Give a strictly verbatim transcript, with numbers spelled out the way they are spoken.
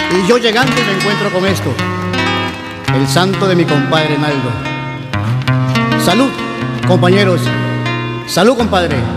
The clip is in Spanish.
Y yo llegando me encuentro con esto, el santo de mi compadre Naldo. Salud, compañeros. Salud, compadre.